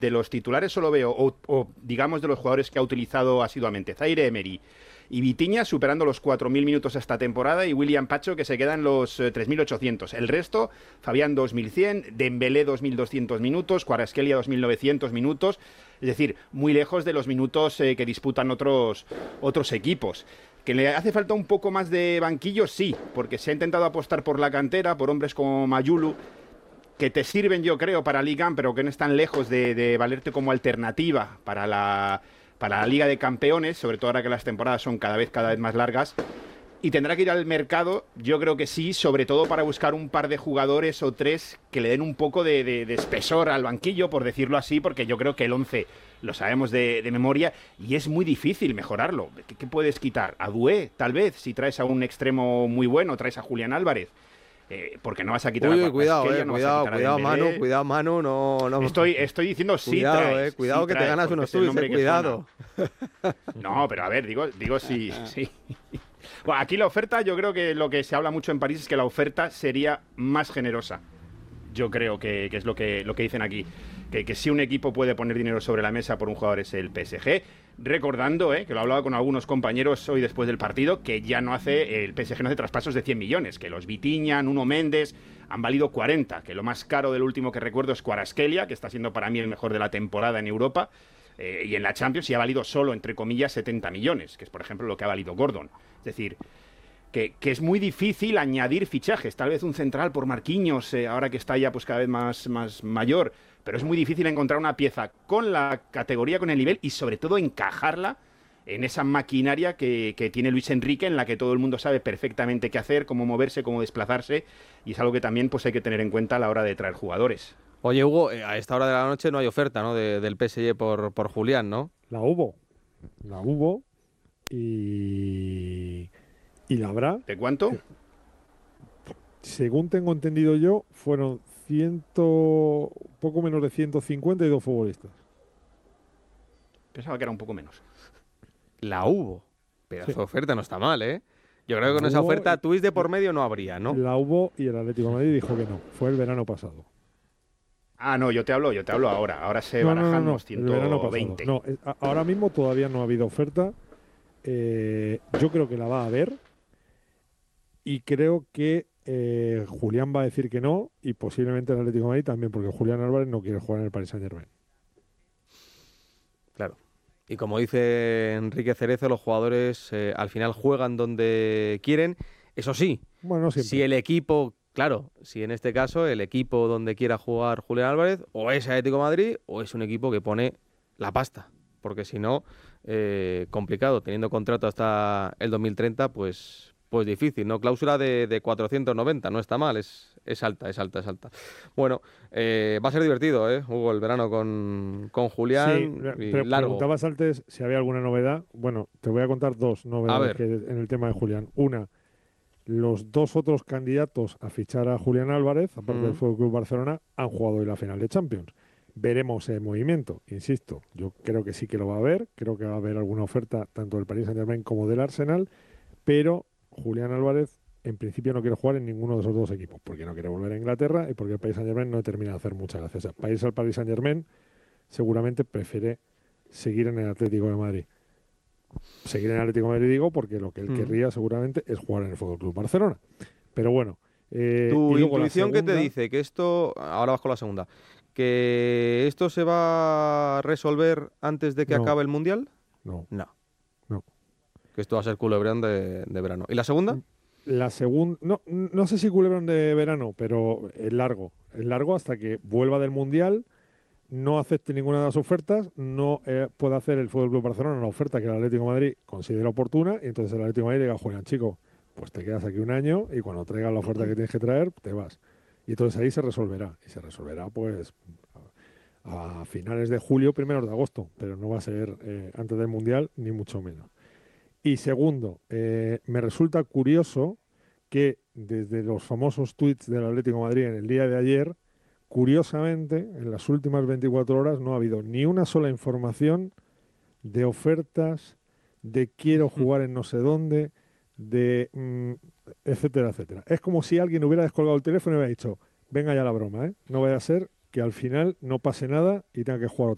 de los titulares solo veo, o digamos de los jugadores que ha utilizado asiduamente, Zaire Emery y Vitinha superando los 4.000 minutos esta temporada y William Pacho que se queda en los 3.800. El resto, Fabián 2.100, Dembélé 2.200 minutos, Kvaratskhelia 2.900 minutos, es decir, muy lejos de los minutos que disputan otros equipos. ¿Que le hace falta un poco más de banquillo? Sí, porque se ha intentado apostar por la cantera, por hombres como Mayulu, que te sirven, yo creo, para Liga, pero que no están lejos de valerte como alternativa para la Liga de Campeones, sobre todo ahora que las temporadas son cada vez más largas. Y tendrá que ir al mercado, yo creo que sí, sobre todo para buscar un par de jugadores o tres que le den un poco de espesor al banquillo, por decirlo así, porque yo creo que el 11 lo sabemos de memoria y es muy difícil mejorarlo. ¿Qué puedes quitar? A Doué, tal vez, si traes a un extremo muy bueno, traes a Julián Álvarez. Porque no vas a quitar a cuidado, no cuidado, Manu, no. Estoy diciendo sí cuidado, traes. Cuidado sí que traes, te ganas unos tuyos, cuidado. No, pero a ver, digo sí. Bueno, aquí la oferta, yo creo que lo que se habla mucho en París es que la oferta sería más generosa. Yo creo que es lo que dicen aquí. Que si un equipo puede poner dinero sobre la mesa por un jugador es el PSG. Recordando, que lo he hablado con algunos compañeros hoy después del partido, que ya no hace, el PSG no hace traspasos de 100 millones, que los Vitinha, Nuno Méndez han valido 40, que lo más caro del último que recuerdo es Kvaratskhelia, que está siendo para mí el mejor de la temporada en Europa, y en la Champions y ha valido solo, entre comillas, 70 millones, que es por ejemplo lo que ha valido Gordon. Es decir, que es muy difícil añadir fichajes, tal vez un central por Marquinhos, ahora que está ya pues cada vez más mayor, pero es muy difícil encontrar una pieza con la categoría, con el nivel y sobre todo encajarla en esa maquinaria que tiene Luis Enrique, en la que todo el mundo sabe perfectamente qué hacer, cómo moverse, cómo desplazarse, y es algo que también pues hay que tener en cuenta a la hora de traer jugadores. Oye, Hugo, a esta hora de la noche no hay oferta, ¿no? Del PSG por Julián, ¿no? La hubo y la habrá. ¿De cuánto? Según tengo entendido yo, fueron poco menos de 152 futbolistas. Pensaba que era un poco menos. La hubo. Pedazo de oferta, no está mal, ¿eh? Yo creo que con La esa hubo oferta twist de por medio no habría, ¿no? La hubo y el Atlético de Madrid dijo que no. Fue el verano pasado. Ah, no, yo te hablo ahora. Ahora se barajan los 120. No, ahora mismo todavía no ha habido oferta. Yo creo que la va a haber. Y creo que Julián va a decir que no. Y posiblemente el Atlético de Madrid también, porque Julián Álvarez no quiere jugar en el Paris Saint-Germain. Claro. Y como dice Enrique Cerezo, los jugadores al final juegan donde quieren. Eso sí, bueno, siempre. Si el equipo, claro, si en este caso el equipo donde quiera jugar Julián Álvarez o es Atlético de Madrid o es un equipo que pone la pasta. Porque si no, complicado, teniendo contrato hasta el 2030, pues difícil, ¿no? Cláusula de 490, no está mal, es alta. Bueno, va a ser divertido, Hugo, el verano con Julián. Sí, y pero largo. preguntabas antes si había alguna novedad. Bueno, te voy a contar dos novedades en el tema de Julián. Una, los dos otros candidatos a fichar a Julián Álvarez, aparte del Fútbol Club Barcelona, han jugado hoy la final de Champions. Veremos el movimiento, insisto. Yo creo que sí que lo va a haber. Creo que va a haber alguna oferta tanto del Paris Saint-Germain como del Arsenal, pero Julián Álvarez en principio no quiere jugar en ninguno de esos dos equipos, porque no quiere volver a Inglaterra y porque el Paris Saint-Germain no termina de hacer muchas gracias. Para irse al Paris Saint-Germain seguramente prefiere seguir en el Atlético de Madrid. Seguir en el Atlético de Madrid digo porque lo que él querría seguramente es jugar en el Fútbol Club Barcelona. Pero bueno. Tu intuición que te dice que esto, ahora vas con la segunda, que esto se va a resolver antes de que acabe el Mundial. No. Que esto va a ser culebrón de verano. ¿Y la segunda? La segunda, no sé si culebrón de verano, pero es largo. Es largo hasta que vuelva del Mundial, no acepte ninguna de las ofertas, no pueda hacer el Fútbol Club Barcelona una oferta que el Atlético de Madrid considera oportuna, y entonces el Atlético de Madrid diga, Julián, chico, pues te quedas aquí un año y cuando traigas la oferta que tienes que traer, te vas. Y entonces ahí se resolverá. Y se resolverá pues a finales de julio, primeros de agosto, pero no va a ser antes del Mundial, ni mucho menos. Y segundo, me resulta curioso que desde los famosos tweets del Atlético de Madrid en el día de ayer, curiosamente, en las últimas 24 horas no ha habido ni una sola información de ofertas, de quiero jugar en no sé dónde, de etcétera, etcétera. Es como si alguien hubiera descolgado el teléfono y hubiera dicho, venga ya la broma, no vaya a ser que al final no pase nada y tenga que jugar otra